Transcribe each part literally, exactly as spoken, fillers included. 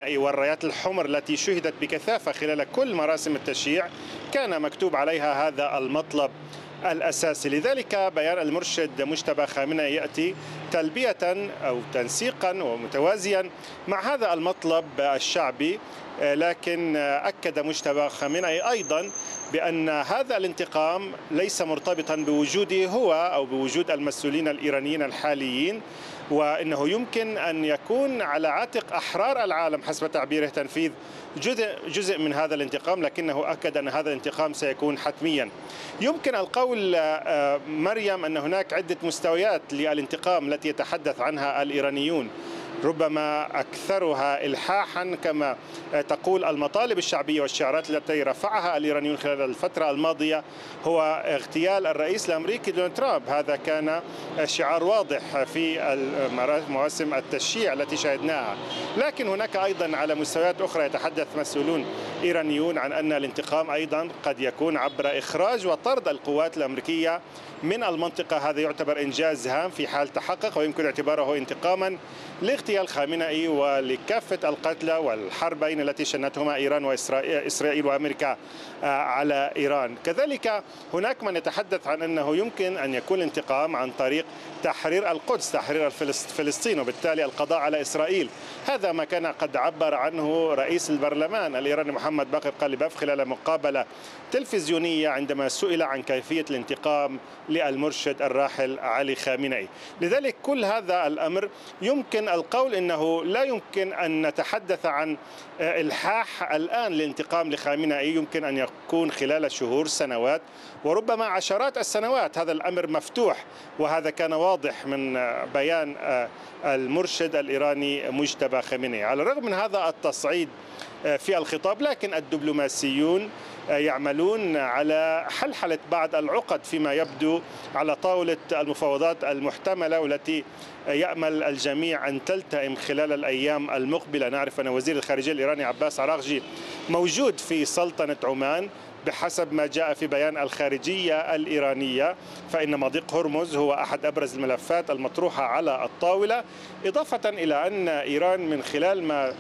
الخامنئي والرايات الحمر التي شهدت بكثافة خلال كل مراسم التشييع كان مكتوب عليها هذا المطلب الأساسي. لذلك بيان المرشد مجتبى خامنئي يأتي تلبية أو تنسيقا ومتوازيا مع هذا المطلب الشعبي، لكن أكد مجتبى خامنئي أيضا بأن هذا الانتقام ليس مرتبطا بوجوده هو أو بوجود المسؤولين الإيرانيين الحاليين، وأنه يمكن أن يكون على عاتق أحرار العالم حسب تعبيره تنفيذ جزء, جزء من هذا الانتقام، لكنه أكد أن هذا الانتقام سيكون حتميا. يمكن القول مريم أن هناك عدة مستويات للانتقام التي يتحدث عنها الإيرانيون، ربما أكثرها إلحاحا كما تقول المطالب الشعبية والشعارات التي رفعها الإيرانيون خلال الفترة الماضية هو اغتيال الرئيس الأمريكي دونالد ترامب. هذا كان شعار واضح في مواسم التشييع التي شاهدناها، لكن هناك أيضا على مستويات أخرى يتحدث مسؤولون إيرانيون عن أن الانتقام أيضا قد يكون عبر إخراج وطرد القوات الأمريكية من المنطقة. هذا يعتبر إنجاز هام في حال تحقق، ويمكن اعتباره انتقاما لاغتيال خامنئي ولكافة القتلى والحربين التي شنتهما إيران وإسرائيل وأمريكا على إيران. كذلك هناك من يتحدث عن أنه يمكن أن يكون الانتقام عن طريق تحرير القدس، تحرير فلسطين، وبالتالي القضاء على إسرائيل. هذا ما كان قد عبر عنه رئيس البرلمان الإيراني محمد باقر قاليباف خلال مقابلة تلفزيونية عندما سئل عن كيفية الانتقام للمرشد الراحل علي خامنئي. لذلك كل هذا الأمر يمكن القول أنه لا يمكن أن نتحدث عن إلحاح الآن للانتقام لخامنئي، يمكن أن يكون خلال شهور، سنوات، وربما عشرات السنوات. هذا الأمر مفتوح، وهذا كان واضح من بيان المرشد الإيراني مجتبى خامنئي. على الرغم من هذا التصعيد في الخطاب، لكن الدبلوماسيون يعملون على حلحلة بعض العقد فيما يبدو على طاولة المفاوضات المحتملة والتي يأمل الجميع أن تلتئم خلال الأيام المقبلة. نعرف أن وزير الخارجية الإيراني عباس عراغجي موجود في سلطنة عمان بحسب ما جاء في بيان الخارجية الإيرانية، فإن مضيق هرمز هو أحد أبرز الملفات المطروحة على الطاولة، إضافة إلى أن إيران من خلال ما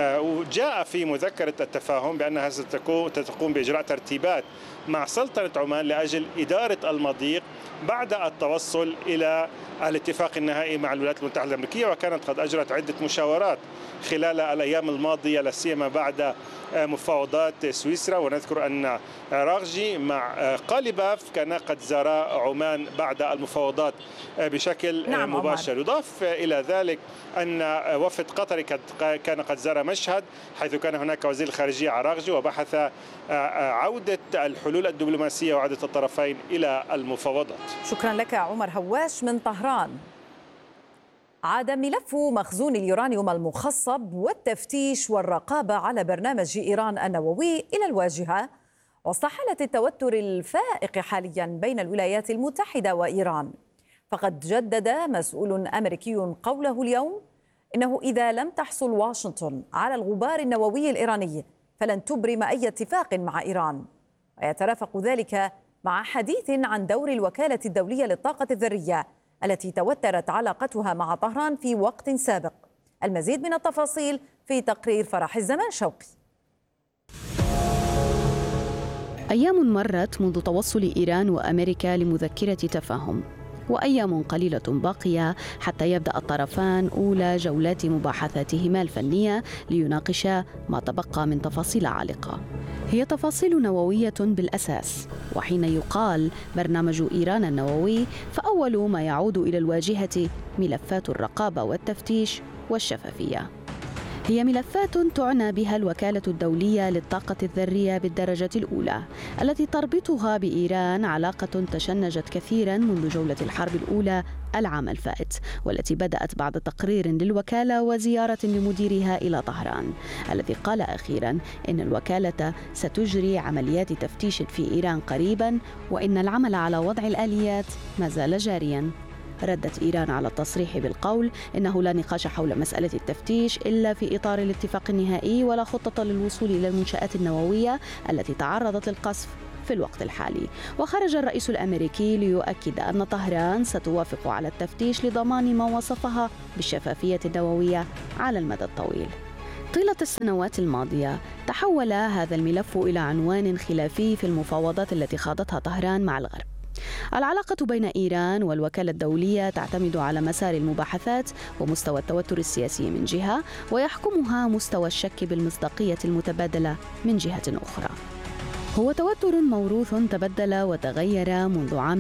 جاء في مذكرة التفاهم بأنها ستقوم بإجراء ترتيبات مع سلطنة عمان لأجل إدارة المضيق بعد التوصل إلى الاتفاق النهائي مع الولايات المتحدة الأمريكية، وكانت قد أجرت عدة مشاورات خلال الأيام الماضية لا سيما بعد مفاوضات سويسرا. ونذكر أن راغجي مع قاليباف كان قد زارا عمان بعد المفاوضات بشكل نعم مباشر. عمان. يضاف إلى ذلك أن وفد قطري كان قد زار مشهد، حيث كان هناك وزير الخارجية عراغجي وبحث عودة الحلول الدبلوماسية وعودة الطرفين إلى المفاوضات. شكرا لك عمر هواش من طهران. عاد ملف مخزون اليورانيوم المخصب والتفتيش والرقابة على برنامج إيران النووي إلى الواجهة وسط حالة التوتر الفائق حاليا بين الولايات المتحدة وإيران. فقد جدد مسؤول أمريكي قوله اليوم إنه إذا لم تحصل واشنطن على الغبار النووي الإيراني فلن تبرم أي اتفاق مع إيران، ويترافق ذلك مع حديث عن دور الوكالة الدولية للطاقة الذرية التي توترت علاقتها مع طهران في وقت سابق. المزيد من التفاصيل في تقرير فرح الزمان شوقي. أيام مرت منذ توصل إيران وأمريكا لمذكرة تفاهم، وأيام قليلة باقية حتى يبدأ الطرفان أولى جولات مباحثاتهما الفنية ليناقشا ما تبقى من تفاصيل عالقة. هي تفاصيل نووية بالأساس، وحين يقال برنامج إيران النووي فأول ما يعود إلى الواجهة ملفات الرقابة والتفتيش والشفافية. هي ملفات تعنى بها الوكالة الدولية للطاقة الذرية بالدرجة الأولى، التي تربطها بإيران علاقة تشنجت كثيرا منذ جولة الحرب الأولى العام الفائت، والتي بدأت بعد تقرير للوكالة وزيارة لمديرها إلى طهران، الذي قال أخيرا إن الوكالة ستجري عمليات تفتيش في إيران قريبا، وإن العمل على وضع الآليات ما زال جاريا. ردت إيران على التصريح بالقول إنه لا نقاش حول مسألة التفتيش إلا في إطار الاتفاق النهائي، ولا خطة للوصول إلى المنشآت النووية التي تعرضت للقصف في الوقت الحالي. وخرج الرئيس الأمريكي ليؤكد أن طهران ستوافق على التفتيش لضمان ما وصفها بالشفافية النووية على المدى الطويل. طيلة السنوات الماضية تحول هذا الملف إلى عنوان خلافي في المفاوضات التي خاضتها طهران مع الغرب. العلاقة بين إيران والوكالة الدولية تعتمد على مسار المباحثات ومستوى التوتر السياسي من جهة، ويحكمها مستوى الشك بالمصداقية المتبادلة من جهة أخرى. هو توتر موروث تبدل وتغير منذ عام